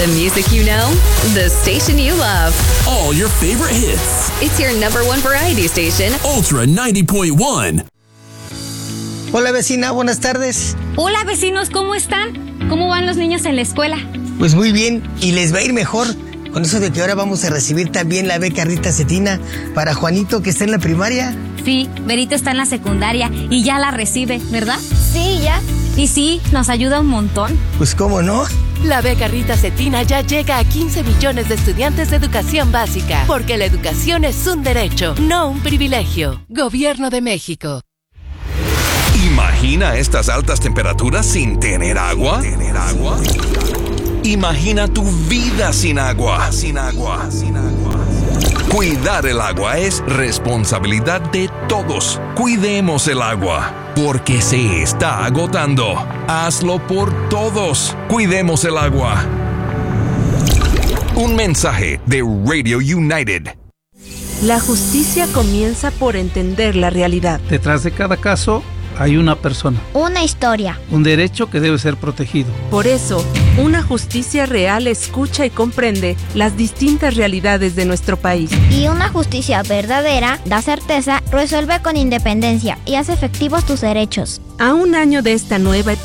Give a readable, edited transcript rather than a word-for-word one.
The music you know, the station you love. All your favorite hits. It's your number one variety station, Ultra 90.1. Hola vecina, buenas tardes. Hola vecinos, ¿cómo están? ¿Cómo van los niños en la escuela? Pues muy bien, y les va a ir mejor con eso de que ahora vamos a recibir también la beca Rita Cetina para Juanito, que está en la primaria. Sí, Berito está en la secundaria y ya la recibe, ¿verdad? Sí, ya. Y sí, nos ayuda un montón. Pues cómo no. La beca Rita Cetina ya llega a 15 millones de estudiantes de educación básica, porque la educación es un derecho, no un privilegio. Gobierno de México. Imagina estas altas temperaturas sin tener agua. Imagina tu vida sin agua. Cuidar el agua es responsabilidad de todos. Cuidemos el agua, porque se está agotando. Hazlo por todos. Cuidemos el agua. Un mensaje de Radio United. La justicia comienza por entender la realidad. Detrás de cada caso hay una persona, Una historia. un derecho que debe ser protegido. Por eso, una justicia real escucha y comprende las distintas realidades de nuestro país. Y una justicia verdadera da certeza, resuelve con independencia y hace efectivos tus derechos. A un año de esta nueva etapa,